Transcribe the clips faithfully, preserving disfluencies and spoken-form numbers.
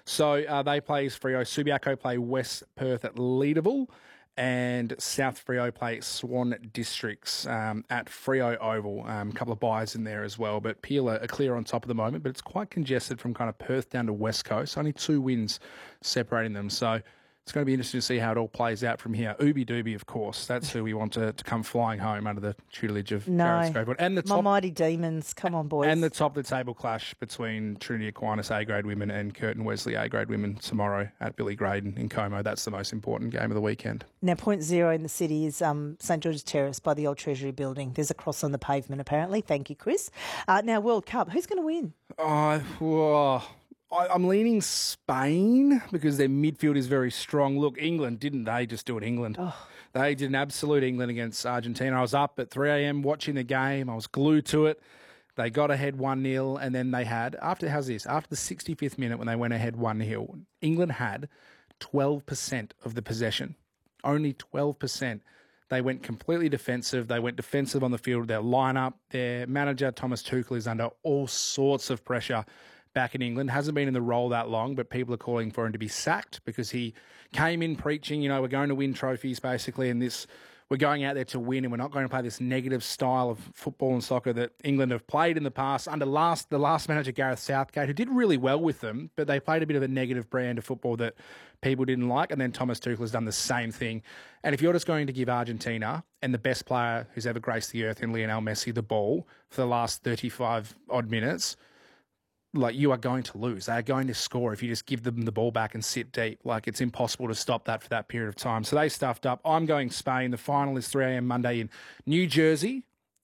So uh, they play Freo. Subiaco play West Perth at Leederville. And South Freo play Swan Districts um, at Freo Oval. Um, a couple of buys in there as well. But Peel are, are clear on top at the moment, but it's quite congested from kind of Perth down to West Coast. Only two wins separating them. So it's going to be interesting to see how it all plays out from here. Ooby Dooby, of course. That's who we want to, to come flying home under the tutelage of no. Gareth Scoville. And the top, My mighty demons. Come on, boys. And the top of the table clash between Trinity Aquinas A-grade women and Curtin Wesley A-grade women tomorrow at Billy Graydon in Como. That's the most important game of the weekend. Now, point zero in the city is um, St George's Terrace by the old Treasury building. There's a cross on the pavement, apparently. Thank you, Chris. Uh, now, World Cup. Who's going to win? Oh, whoa. I, I'm leaning Spain because their midfield is very strong. Look, England, didn't they just do it, England? Oh. They did an absolute England against Argentina. I was up at three a.m. watching the game. I was glued to it. They got ahead one nil, and then they had, after, how's this? After the sixty-fifth minute when they went ahead one nil, England had twelve percent of the possession. Only twelve percent. They went completely defensive. They went defensive on the field. Their lineup, their manager, Thomas Tuchel, is under all sorts of pressure back in England. Hasn't been in the role that long, but people are calling for him to be sacked because he came in preaching, you know, we're going to win trophies basically, and this, we're going out there to win, and we're not going to play this negative style of football and soccer that England have played in the past under last the last manager, Gareth Southgate, who did really well with them, but they played a bit of a negative brand of football that people didn't like, and then Thomas Tuchel has done the same thing. And if you're just going to give Argentina and the best player who's ever graced the earth in Lionel Messi the ball for the last thirty-five odd minutes, like, you are going to lose. They are going to score if you just give them the ball back and sit deep. Like, it's impossible to stop that for that period of time. So they stuffed up. I'm going Spain. The final is three a.m. Monday in New Jersey.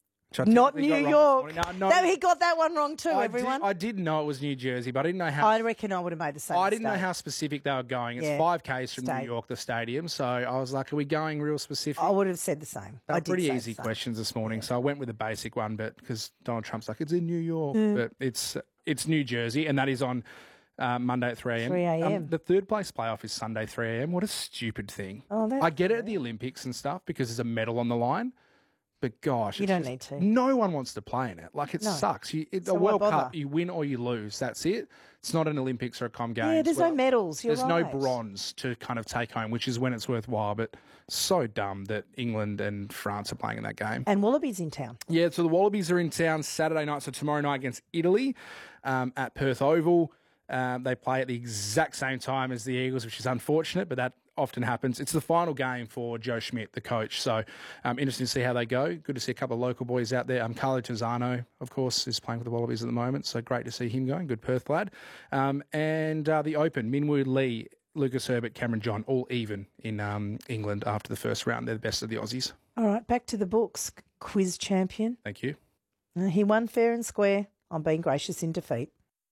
Not New York. No, no, no, he got that one wrong too, I everyone. Did, I did know it was New Jersey, but I didn't know how. I reckon I would have made the same I didn't mistake. know how specific they were going. It's Yeah. five Ks from State. New York, the stadium. So I was like, are we going real specific? I would have said the same. They I were did pretty say easy the same. questions this morning, so I went with the basic one, but because Donald Trump's like, it's in New York, Mm. but it's it's New Jersey, and that is on uh, Monday at three a.m. three a.m. Um, the third place playoff is Sunday three a.m. What a stupid thing. Oh, that's I get it at the Olympics and stuff because there's a medal on the line, but gosh, You it's don't just- need to. No one wants to play in it. Like, it No. sucks. You, it, So a why World bother? Cup, you win or you lose. That's it. It's not an Olympics or a Com Games. Yeah, there's no Well, medals. You're There's right. no bronze to kind of take home, which is when it's worthwhile. But so dumb that England and France are playing in that game. And Wallabies in town. Yeah, so the Wallabies are in town Saturday night, so tomorrow night against Italy um, at Perth Oval. Um, they play at the exact same time as the Eagles, which is unfortunate, but that often happens. It's the final game for Joe Schmidt, the coach. So um, interesting to see how they go. Good to see a couple of local boys out there. Um, Carlo Tizzano, of course, is playing for the Wallabies at the moment, so great to see him going. Good Perth lad. Um, and uh, the Open, Minwoo Lee, Lucas Herbert, Cameron John, all even in um, England after the first round. They're the best of the Aussies. All right, back to the books. Quiz champion. Thank you. Uh, He won fair and square on being gracious in defeat.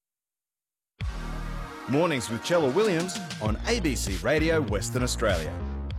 Mornings with Chella Williams on A B C Radio Western Australia.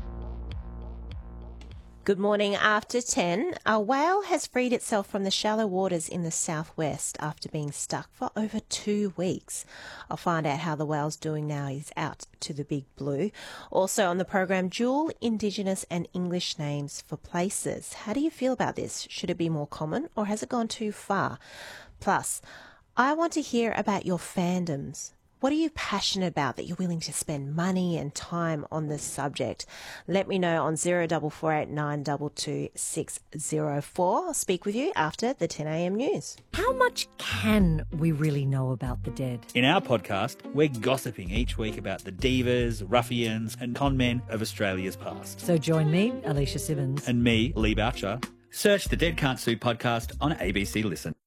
Good morning. After ten, a whale has freed itself from the shallow waters in the southwest after being stuck for over two weeks. I'll find out how the whale's doing now he's out to the big blue. Also on the program, dual Indigenous and English names for places. How do you feel about this? Should it be more common or has it gone too far? Plus, I want to hear about your fandoms. What are you passionate about that you're willing to spend money and time on this subject? Let me know on zero four four eight nine two two six zero four. I'll speak with you after the ten a.m. news. How much can we really know about the dead? In our podcast, we're gossiping each week about the divas, ruffians and con men of Australia's past. So join me, Alicia Simmons. And me, Lee Boucher. Search the Dead Can't Sue podcast on A B C Listen.